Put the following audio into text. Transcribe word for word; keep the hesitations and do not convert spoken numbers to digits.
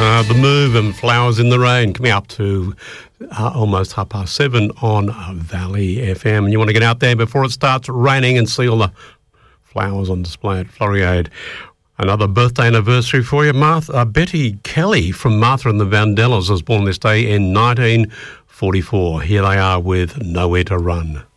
Uh, the Move and Flowers in the Rain coming up to uh, almost half past seven on uh, Valley F M. And you want to get out there before it starts raining and see all the flowers on display at Floriade. Another birthday anniversary for you. Martha, uh, Betty Kelly from Martha and the Vandellas was born this day in nineteen forty-four. Here they are with Nowhere to Run.